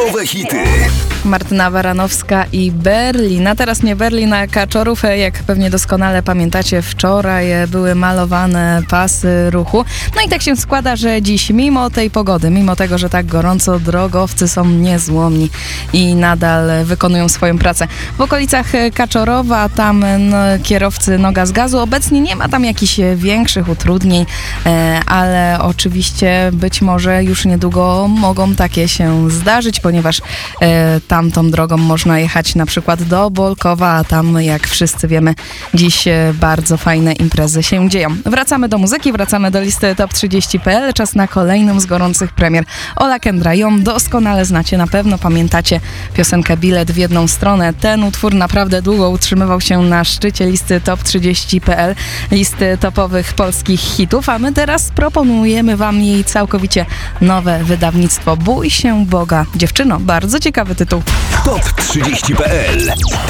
Topowe hity. Martyna Baranowska i Berlin. A teraz nie Berlin, a Kaczorów. Jak pewnie doskonale pamiętacie, wczoraj były malowane pasy ruchu. No i tak się składa, że dziś mimo tej pogody, mimo tego, że tak gorąco, drogowcy są niezłomni i nadal wykonują swoją pracę. W okolicach Kaczorowa tam kierowcy noga z gazu. Obecnie nie ma tam jakichś większych utrudnień, ale oczywiście być może już niedługo mogą takie się zdarzyć, ponieważ tamtą drogą można jechać na przykład do Bolkowa, a tam, jak wszyscy wiemy, dziś bardzo fajne imprezy się dzieją. Wracamy do muzyki, wracamy do listy Top 30.pl. Czas na kolejną z gorących premier. Ola Kendra, ją doskonale znacie, na pewno pamiętacie piosenkę Bilet w jedną stronę. Ten utwór naprawdę długo utrzymywał się na szczycie listy Top 30.pl, listy topowych polskich hitów, a my teraz proponujemy wam jej całkowicie nowe wydawnictwo. Bój się Boga. Dziewczyno, bardzo ciekawy tytuł. Top 30.pl.